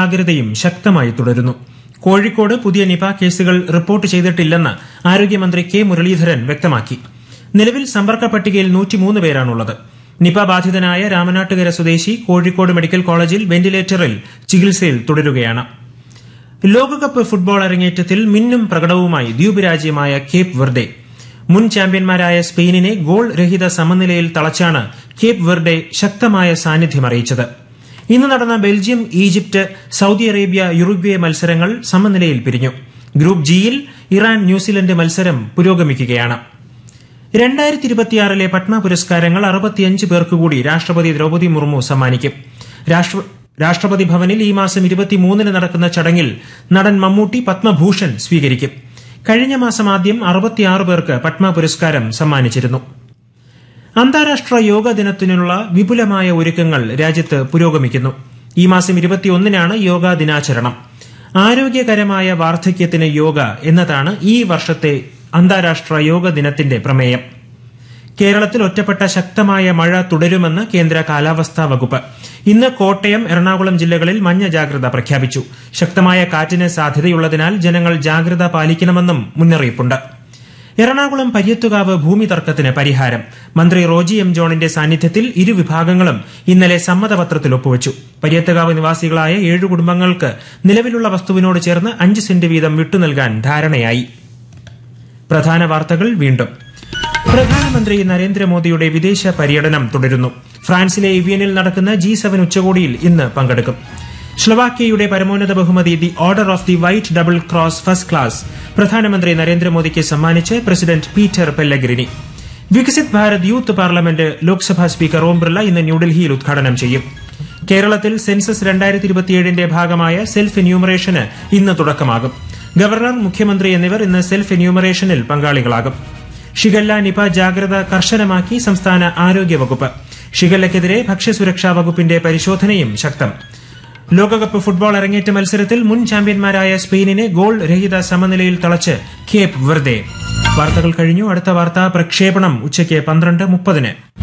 ജാഗ്രതയും ശക്തമായി തുടരുന്നു. കോഴിക്കോട് പുതിയ നിപ കേസുകൾ റിപ്പോർട്ട് ചെയ്തിട്ടില്ലെന്ന് ആരോഗ്യമന്ത്രി കെ മുരളീധരൻ വ്യക്തമാക്കി. നിലവിൽ സമ്പർക്ക പട്ടികയിൽ 103 പേരാണുള്ളത്. നിപ ബാധിതനായ രാമനാട്ടുകര സ്വദേശി കോഴിക്കോട് മെഡിക്കൽ കോളേജിൽ വെന്റിലേറ്ററിൽ ചികിത്സയിൽ തുടരുകയാണ്. ലോകകപ്പ് ഫുട്ബോൾ അരങ്ങേറ്റത്തിൽ മിന്നും പ്രകടനവുമായി ദ്വീപ് രാജ്യമായ കേപ്പ് വെർഡെ. മുൻ ചാമ്പ്യന്മാരായ സ്പെയിനിനെ ഗോൾ രഹിത സമനിലയിൽ തളച്ചാണ് കേപ്പ് വെർഡെ ശക്തമായ സാന്നിധ്യം അറിയിച്ചത്. ഇന്ന് നടന്ന Belgium, Egypt, Saudi Arabia, Uruguay മത്സരങ്ങൾ സമനിലയിൽ പിരിഞ്ഞു. ഗ്രൂപ്പ് ജിയിൽ ഇറാൻ ന്യൂസിലൻഡ് മത്സരം പുരോഗമിക്കുകയാണ്. 2026 പത്മ പുരസ്കാരങ്ങൾ 65 പേർക്ക് കൂടി രാഷ്ട്രപതി ദ്രൌപദി മുർമു സമ്മാനിക്കും. രാഷ്ട്രപതി ഭവനിൽ ഈ മാസം 23 നടക്കുന്ന ചടങ്ങിൽ നടൻ മമ്മൂട്ടി പത്മഭൂഷൺ സ്വീകരിക്കും. കഴിഞ്ഞ മാസം ആദ്യം 66 പേർക്ക് പത്മ പുരസ്കാരം സമ്മാനിച്ചിരുന്നു. അന്താരാഷ്ട്ര യോഗ ദിനത്തിനുള്ള വിപുലമായ ഒരുക്കങ്ങൾ രാജ്യത്ത് പുരോഗമിക്കുന്നു. ഈ മാസം 21 യോഗാ ദിനാചരണം. ആരോഗ്യകരമായ വാർദ്ധക്യത്തിന് യോഗ എന്നതാണ് ഈ വർഷത്തെ അന്താരാഷ്ട്ര യോഗ ദിനത്തിന്റെ പ്രമേയം. കേരളത്തിൽ ഒറ്റപ്പെട്ട ശക്തമായ മഴ തുടരുമെന്ന് കേന്ദ്ര കാലാവസ്ഥാ വകുപ്പ്. ഇന്ന് കോട്ടയം, എറണാകുളം ജില്ലകളിൽ മഞ്ഞ ജാഗ്രത പ്രഖ്യാപിച്ചു. ശക്തമായ കാറ്റിന് സാധ്യതയുള്ളതിനാൽ ജനങ്ങൾ ജാഗ്രത പാലിക്കണമെന്നും മുന്നറിയിപ്പുണ്ട്. എറണാകുളം പര്യത്തുകാവ് ഭൂമി തർക്കത്തിന് പരിഹാരം. മന്ത്രി റോജി എം ജോണിന്റെ സാന്നിധ്യത്തിൽ ഇരുവിഭാഗങ്ങളും ഇന്നലെ സമ്മതപത്രത്തിൽ ഒപ്പുവച്ചു. പര്യത്തുകാവ് നിവാസികളായ 7 കുടുംബങ്ങൾക്ക് നിലവിലുള്ള വസ്തുവിനോട് ചേർന്ന് 5 സെന്റ് വീതം വിട്ടുനൽകാൻ ധാരണയായി. പ്രധാന വാർത്തകൾ വീണ്ടും. പ്രധാനമന്ത്രി നരേന്ദ്രമോദിയുടെ വിദേശ പര്യടനം തുടരുന്നു. ഫ്രാൻസിലെ ഇവിയനിൽ നടക്കുന്ന G7 ഉച്ചകോടിയിൽ ഇന്ന് പങ്കെടുക്കും. സ്ലൊവാക്യയുടെ പരമോന്നത ബഹുമതി the order of the white double cross first class പ്രധാനമന്ത്രി നരേന്ദ്രമോദിക്ക് സമ്മാനിച്ച് president Peter Pellegrini. Viksit Bharat youth parliament Lok Sabha speaker Om Birla ഇന്ന് ന്യൂഡൽഹിയിൽ ഉദ്ഘാടനം ചെയ്യും. കേരളത്തിൽ സെൻസസ് 2027ന്റെ ഭാഗമായ സെൽഫ് എന്യൂമറേഷന് ഇന്ന് തുടക്കമാകും. ഗവർണർ, മുഖ്യമന്ത്രി എന്നിവർ ഇന്ന് സെൽഫ് എന്യൂമറേഷനിൽ പങ്കാളികളാകും. ഷിഗല്ല, നിപ ജാഗ്രത കർശനമാക്കി സംസ്ഥാന ആരോഗ്യവകുപ്പ്. ഷിഗല്ലയ്ക്കെതിരെ ഭക്ഷ്യസുരക്ഷാ വകുപ്പിന്റെ പരിശോധനയും ശക്തം. ലോകകപ്പ് ഫുട്ബോൾ അരങ്ങേറ്റ മത്സരത്തിൽ മുൻ ചാമ്പ്യന്മാരായ സ്പെയിനിനെ ഗോൾ രഹിത സമനിലയിൽ തളച്ച് കേപ്പ് വെർഡെ. വാർത്തകൾ കഴിഞ്ഞു. അടുത്ത വാർത്താ പ്രക്ഷേപണം ഉച്ചയ്ക്ക് 12:30.